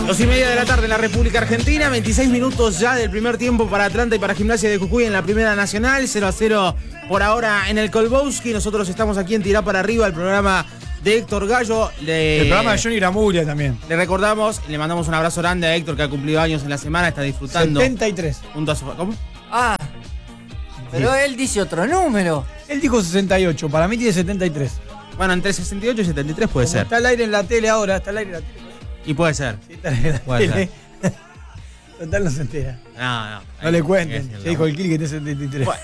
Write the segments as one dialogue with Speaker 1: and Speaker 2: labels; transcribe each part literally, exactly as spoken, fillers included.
Speaker 1: Dos y media de la tarde en la República Argentina, veintiséis minutos ya del primer tiempo para Atlanta y para Gimnasia de Jujuy en la Primera Nacional, cero a cero por ahora en el Kolbowski. Nosotros estamos aquí en Tirá para Arriba, el programa de Héctor Gallo. Le,
Speaker 2: el programa de Johnny Gramuglia también.
Speaker 1: Le recordamos, le mandamos un abrazo grande a Héctor, que ha cumplido años en la semana, está disfrutando.
Speaker 2: setenta y tres.
Speaker 1: Junto a su, ¿cómo?
Speaker 3: Ah, pero él dice otro número.
Speaker 2: Él dijo sesenta y ocho, para mí tiene setenta y tres.
Speaker 1: Bueno, entre sesenta y ocho y setenta y tres puede
Speaker 2: Como
Speaker 1: ser.
Speaker 2: Está al aire en la tele ahora, está al aire en la tele.
Speaker 1: Y puede ser.
Speaker 2: Sí, está al aire en la
Speaker 1: Puede
Speaker 2: tele. Total no se entera.
Speaker 1: No, no.
Speaker 2: No le cuenten. Se dijo el Kili que tiene setenta y tres.
Speaker 1: Bueno,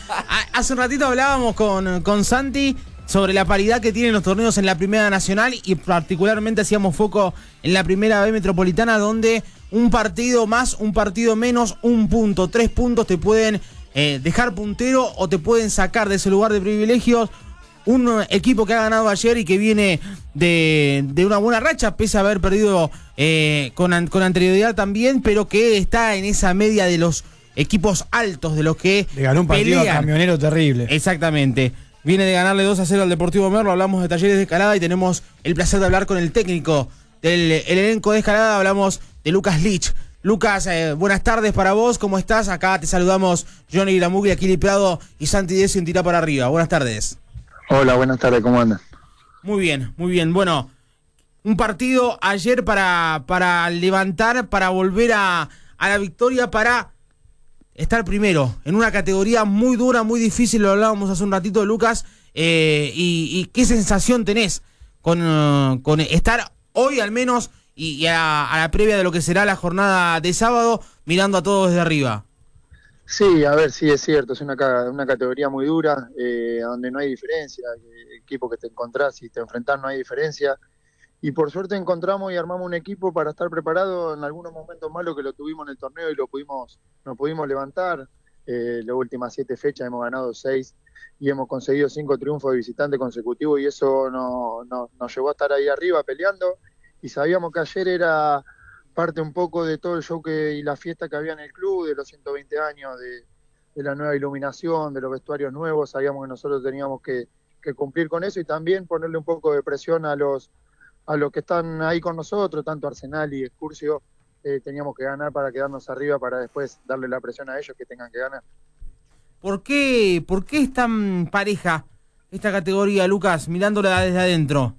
Speaker 1: hace un ratito hablábamos con, con Santi sobre la paridad que tienen los torneos en la Primera Nacional y particularmente hacíamos foco en la Primera B Metropolitana, donde un partido más, un partido menos, un punto, tres puntos te pueden eh, dejar puntero o te pueden sacar de ese lugar de privilegios. Un equipo que ha ganado ayer y que viene de, de una buena racha, pese a haber perdido eh, con, con anterioridad también, pero que está en esa media de los equipos altos, de los que
Speaker 2: Le ganó un partido
Speaker 1: pelean.
Speaker 2: a Camionero terrible.
Speaker 1: Exactamente. Viene de ganarle dos a cero al Deportivo Merlo. Hablamos de Talleres de Escalada y tenemos el placer de hablar con el técnico del el elenco de Escalada. Hablamos de Lucas Lich. Lucas, eh, buenas tardes para vos. ¿Cómo estás? Acá te saludamos Johnny Gramuglia, Kili Prado y Santi Decio en Tirá para Arriba. Buenas tardes.
Speaker 4: Hola, buenas tardes, ¿cómo andan?
Speaker 1: Muy bien, muy bien. Bueno, un partido ayer para, para levantar, para volver a, a la victoria, para estar primero en una categoría muy dura, muy difícil. Lo hablábamos hace un ratito, Lucas. Eh, y, y qué sensación tenés con, uh, con estar hoy al menos y, y a, a la previa de lo que será la jornada de sábado, mirando a todos desde arriba.
Speaker 4: Sí, a ver, sí es cierto, es una, una categoría muy dura, eh, donde no hay diferencia, el equipo que te encontrás y te enfrentás no hay diferencia, y por suerte encontramos y armamos un equipo para estar preparado en algunos momentos malos que lo tuvimos en el torneo y lo pudimos, nos pudimos levantar. Eh, las últimas siete fechas hemos ganado seis y hemos conseguido cinco triunfos de visitante consecutivos y eso no, no, nos llevó a estar ahí arriba peleando, y sabíamos que ayer era parte un poco de todo el show que, y la fiesta que había en el club, de los ciento veinte años, de, de la nueva iluminación, de los vestuarios nuevos. Sabíamos que nosotros teníamos que, que cumplir con eso y también ponerle un poco de presión a los a los que están ahí con nosotros, tanto Arsenal y Excursio. Eh, teníamos que ganar para quedarnos arriba, para después darle la presión a ellos que tengan que ganar.
Speaker 1: ¿Por qué, por qué es tan pareja esta categoría, Lucas, mirándola desde adentro?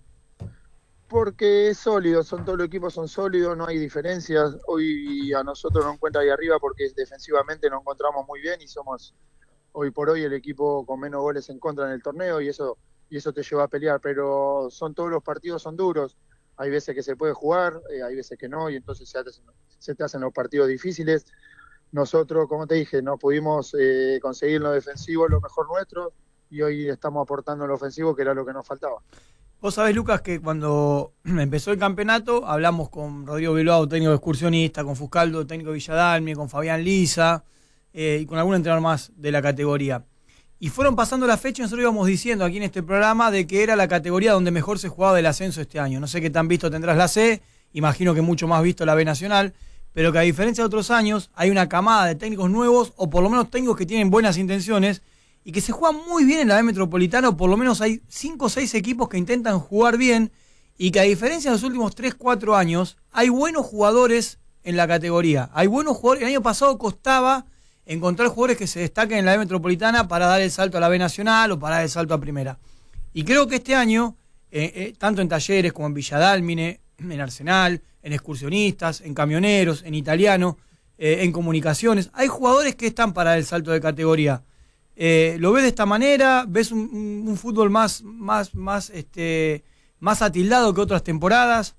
Speaker 4: Porque es sólido, son todos los equipos son sólidos, no hay diferencias. Hoy a nosotros nos encuentra ahí arriba porque defensivamente nos encontramos muy bien y somos hoy por hoy el equipo con menos goles en contra en el torneo y eso y eso te lleva a pelear, pero son todos los partidos son duros. Hay veces que se puede jugar, eh, hay veces que no y entonces se te hacen, se te hacen los partidos difíciles. Nosotros, como te dije, no pudimos eh, conseguir en lo defensivo lo mejor nuestro y hoy estamos aportando en lo ofensivo, que era lo que nos faltaba.
Speaker 2: Vos sabés, Lucas, que cuando empezó el campeonato hablamos con Rodrigo Bilbao, técnico de Excursionista, con Fuscaldo, técnico de Villadalmi, con Fabián Lisa eh, y con algún entrenador más de la categoría. Y fueron pasando las fechas y nosotros íbamos diciendo aquí en este programa de que era la categoría donde mejor se jugaba del ascenso este año. No sé qué tan visto tendrás la C, imagino que mucho más visto la B Nacional, pero que a diferencia de otros años hay una camada de técnicos nuevos o por lo menos técnicos que tienen buenas intenciones y que se juega muy bien en la B Metropolitana, o por lo menos hay cinco o seis equipos que intentan jugar bien, y que a diferencia de los últimos tres cuatro años, hay buenos jugadores en la categoría. Hay buenos jugadores. El año pasado costaba encontrar jugadores que se destaquen en la B Metropolitana para dar el salto a la B Nacional o para dar el salto a Primera. Y creo que este año, eh, eh, tanto en Talleres como en Villadalmine, en Arsenal, en Excursionistas, en Camioneros, en Italiano, eh, en Comunicaciones, hay jugadores que están para el salto de categoría. Eh, ¿Lo ves de esta manera? ¿Ves un, un, un fútbol más, más, más, este, más atildado que otras temporadas?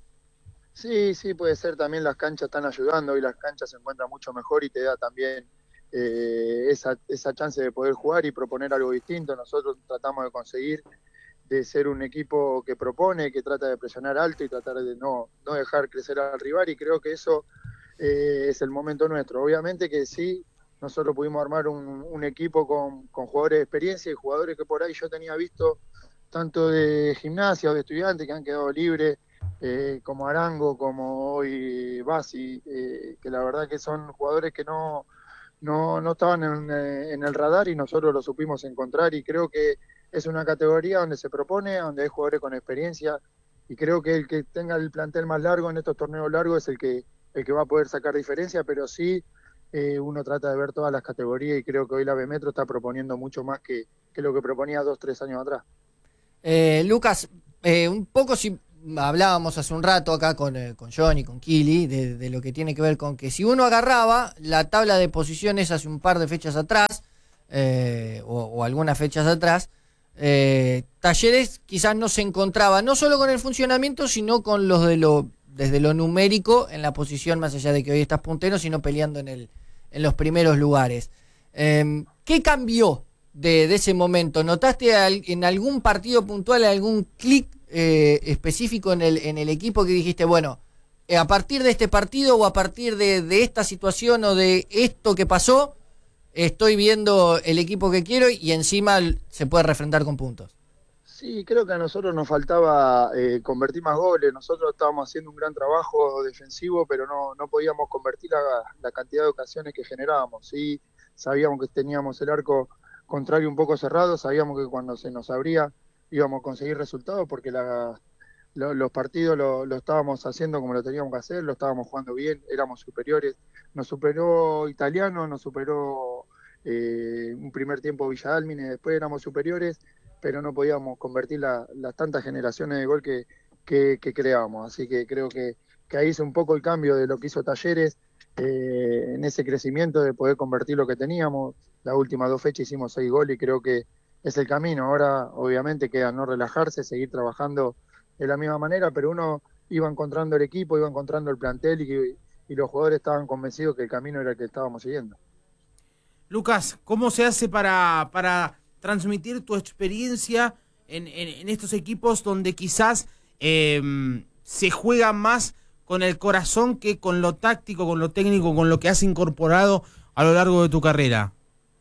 Speaker 4: Sí, sí, puede ser. También las canchas están ayudando y las canchas se encuentran mucho mejor y te da también eh, esa, esa chance de poder jugar y proponer algo distinto. Nosotros tratamos de conseguir de ser un equipo que propone, que trata de presionar alto y tratar de no, no dejar crecer al rival, y creo que eso eh, es el momento nuestro. Obviamente que sí, nosotros pudimos armar un, un equipo con, con jugadores de experiencia y jugadores que por ahí yo tenía visto tanto de Gimnasia o de Estudiantes que han quedado libres, eh, como Arango, como hoy Basi, eh, que la verdad que son jugadores que no, no, no estaban en, en el radar y nosotros los supimos encontrar, y creo que es una categoría donde se propone, donde hay jugadores con experiencia y creo que el que tenga el plantel más largo en estos torneos largos es el que, el que va a poder sacar diferencia, pero sí eh, uno trata de ver todas las categorías y creo que hoy la B Metro está proponiendo mucho más que, que lo que proponía dos, tres años atrás.
Speaker 3: Eh, Lucas, eh, un poco si hablábamos hace un rato acá con, eh, con Johnny, con Kili, de, de lo que tiene que ver con que si uno agarraba la tabla de posiciones hace un par de fechas atrás, eh, o, o algunas fechas atrás, eh, Talleres quizás no se encontraba, no solo con el funcionamiento, sino con los de lo, desde lo numérico en la posición, más allá de que hoy estás puntero, sino peleando en, el, en los primeros lugares. Eh, ¿Qué cambió de, de ese momento? ¿Notaste al, en algún partido puntual algún clic eh, específico en el, en el equipo que dijiste, bueno, eh, a partir de este partido o a partir de, de esta situación o de esto que pasó, estoy viendo el equipo que quiero y encima se puede refrendar con puntos?
Speaker 4: Sí, creo que a nosotros nos faltaba eh, convertir más goles. Nosotros estábamos haciendo un gran trabajo defensivo, pero no, no podíamos convertir la, la cantidad de ocasiones que generábamos. Sí, sabíamos que teníamos el arco contrario un poco cerrado, sabíamos que cuando se nos abría íbamos a conseguir resultados porque la, lo, los partidos lo, lo estábamos haciendo como lo teníamos que hacer, lo estábamos jugando bien, éramos superiores. Nos superó Italiano, nos superó eh, un primer tiempo Villa Dálmine, después éramos superiores, pero no podíamos convertir la, las tantas generaciones de gol que, que, que creábamos. Así que creo que, que ahí hizo un poco el cambio de lo que hizo Talleres, eh, en ese crecimiento de poder convertir lo que teníamos. Las últimas dos fechas hicimos seis goles y creo que es el camino. Ahora obviamente queda no relajarse, seguir trabajando de la misma manera, pero uno iba encontrando el equipo, iba encontrando el plantel y, y los jugadores estaban convencidos que el camino era el que estábamos siguiendo.
Speaker 1: Lucas, ¿cómo se hace para, para transmitir tu experiencia en, en, en estos equipos donde quizás eh, se juega más con el corazón que con lo táctico, con lo técnico, con lo que has incorporado a lo largo de tu carrera?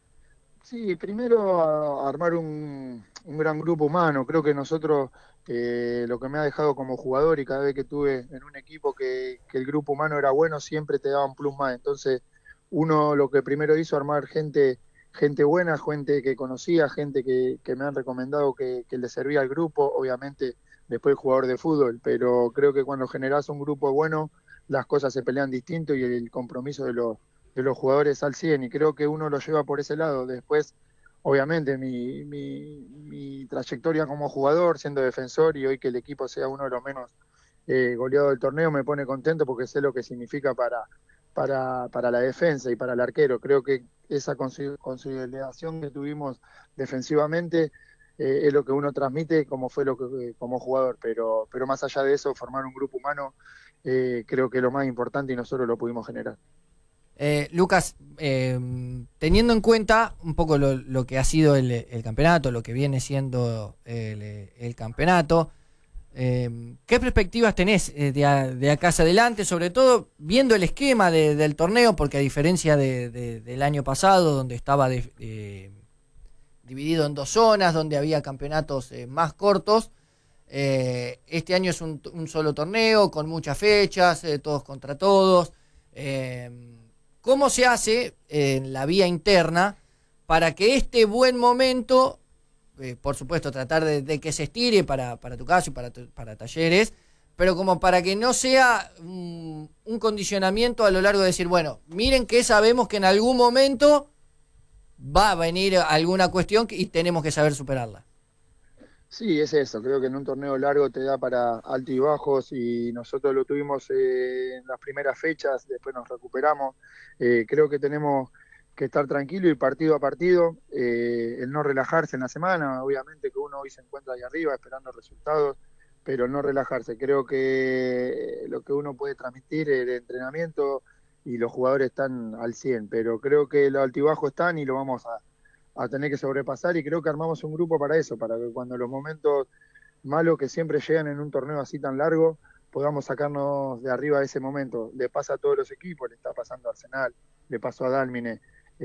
Speaker 4: Sí, primero a, a armar un, un gran grupo humano. Creo que nosotros, eh, lo que me ha dejado como jugador y cada vez que estuve en un equipo que, que el grupo humano era bueno, siempre te daban plus más. Entonces, uno lo que primero hizo, armar gente gente buena, gente que conocía, gente que, que me han recomendado que, que le servía al grupo, obviamente después jugador de fútbol, pero creo que cuando generás un grupo bueno, las cosas se pelean distinto y el compromiso de los de los jugadores al cien, y creo que uno lo lleva por ese lado. Después, obviamente, mi, mi, mi trayectoria como jugador, siendo defensor, y hoy que el equipo sea uno de los menos eh, goleados del torneo, me pone contento porque sé lo que significa para, para, para la defensa y para el arquero. Creo que esa consolidación que tuvimos defensivamente eh, es lo que uno transmite como fue lo que como jugador, pero, pero más allá de eso, formar un grupo humano eh, creo que es lo más importante y nosotros lo pudimos generar.
Speaker 3: Eh, Lucas, eh, teniendo en cuenta un poco lo, lo que ha sido el, el campeonato, lo que viene siendo el, el campeonato, eh, ¿qué perspectivas tenés de, a, de acá hacia adelante? Sobre todo viendo el esquema de, del torneo, porque a diferencia de, de, del año pasado, donde estaba de, de, dividido en dos zonas, donde había campeonatos eh, más cortos, eh, este año es un, un solo torneo, con muchas fechas, eh, todos contra todos. Eh, ¿Cómo se hace en la vía interna para que este buen momento, eh, por supuesto tratar de, de que se estire para, para tu caso y para, tu, para Talleres, pero como para que no sea um, un condicionamiento a lo largo de decir, bueno, miren que sabemos que en algún momento va a venir alguna cuestión y tenemos que saber superarla?
Speaker 4: Sí, es eso. Creo que en un torneo largo te da para altos y bajos y nosotros lo tuvimos eh, en las primeras fechas, después nos recuperamos. Eh, creo que tenemos que estar tranquilos y partido a partido, eh, el no relajarse en la semana. Obviamente que uno hoy se encuentra ahí arriba esperando resultados, pero no relajarse. Creo que lo que uno puede transmitir es el entrenamiento y los jugadores están al cien, pero creo que los altibajos están y lo vamos a a tener que sobrepasar, y creo que armamos un grupo para eso, para que cuando los momentos malos que siempre llegan en un torneo así tan largo, podamos sacarnos de arriba de ese momento. Le pasa a todos los equipos, le está pasando a Arsenal, le pasó a Dálmine,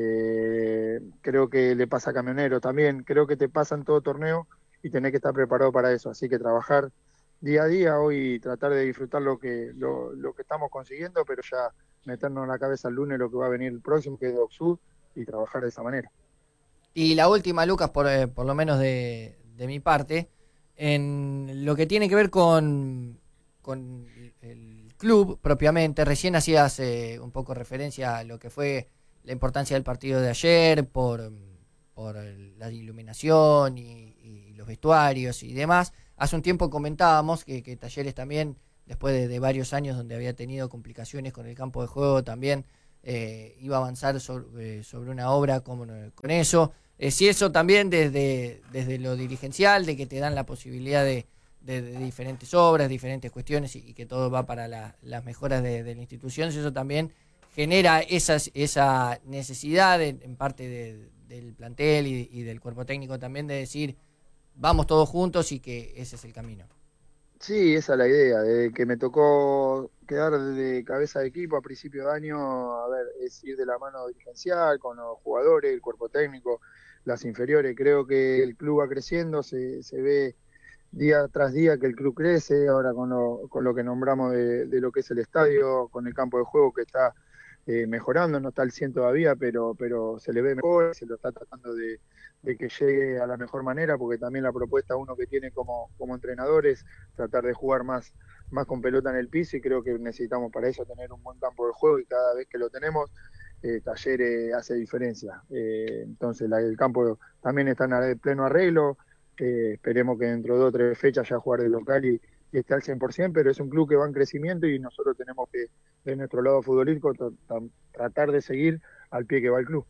Speaker 4: eh, creo que le pasa a Camionero también, creo que te pasa en todo torneo y tenés que estar preparado para eso, así que trabajar día a día hoy, tratar de disfrutar lo que, lo, lo que estamos consiguiendo, pero ya meternos en la cabeza el lunes lo que va a venir el próximo, que es Docsud, y trabajar de esa manera.
Speaker 3: Y la última, Lucas, por, eh, por lo menos de, de mi parte, en lo que tiene que ver con, con el club propiamente, recién hacías eh, un poco referencia a lo que fue la importancia del partido de ayer por, por la iluminación y, y los vestuarios y demás. Hace un tiempo comentábamos que, que Talleres también, después de, de varios años donde había tenido complicaciones con el campo de juego, también eh, iba a avanzar sobre, sobre una obra con, con eso. Eh, si eso también desde, desde lo dirigencial, de que te dan la posibilidad de, de, de diferentes obras, diferentes cuestiones y, y que todo va para la, las mejoras de, de la institución, si eso también genera esas, esa necesidad de, en parte de, del plantel y, y del cuerpo técnico también de decir vamos todos juntos y que ese es el camino.
Speaker 4: Sí, esa es la idea. Desde que me tocó quedar de cabeza de equipo a principio de año, a ver, es ir de la mano dirigencial con los jugadores, el cuerpo técnico, las inferiores. Creo que el club va creciendo, se, se ve día tras día que el club crece, ahora con lo, con lo que nombramos de, de lo que es el estadio, con el campo de juego que está eh, mejorando, no está al cien todavía, pero, pero se le ve mejor, se lo está tratando de, de que llegue a la mejor manera, porque también la propuesta uno que tiene como, como entrenador es tratar de jugar más, más con pelota en el piso, y creo que necesitamos para eso tener un buen campo de juego, y cada vez que lo tenemos, eh, Talleres hace diferencia. Eh, entonces la, el campo también está en pleno arreglo, eh, esperemos que dentro de dos o tres fechas ya jugar de local y, y esté al cien por ciento, pero es un club que va en crecimiento y nosotros tenemos que, de nuestro lado futbolístico, tratar de seguir al pie que va el club.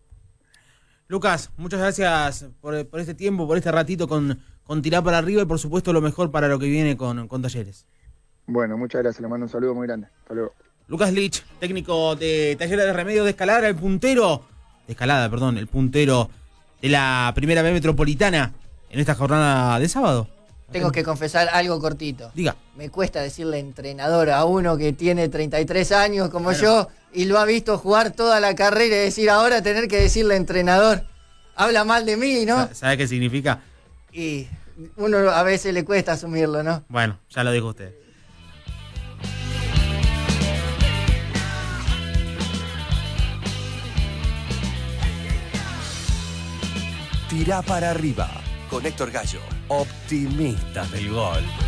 Speaker 1: Lucas, muchas gracias por, por este tiempo, por este ratito con, con Tirá para Arriba y por supuesto lo mejor para lo que viene con, con Talleres.
Speaker 4: Bueno, muchas gracias, le mando un saludo muy grande. Hasta luego.
Speaker 1: Lucas Lich, técnico de Talleres de Remedios de Escalada, el puntero, de Escalada, perdón, el puntero de la Primera B Metropolitana en esta jornada de sábado.
Speaker 3: Tengo que confesar algo cortito.
Speaker 1: Diga.
Speaker 3: Me cuesta decirle entrenador a uno que tiene treinta y tres años como
Speaker 1: bueno.
Speaker 3: yo y lo ha visto jugar toda la carrera y decir ahora tener que decirle entrenador. Habla mal de mí, ¿no?
Speaker 1: ¿Sabe qué significa?
Speaker 3: Y uno a veces le cuesta asumirlo, ¿no?
Speaker 1: Bueno, ya lo dijo usted.
Speaker 5: Tirá para Arriba con Héctor Gallo, optimista del gol.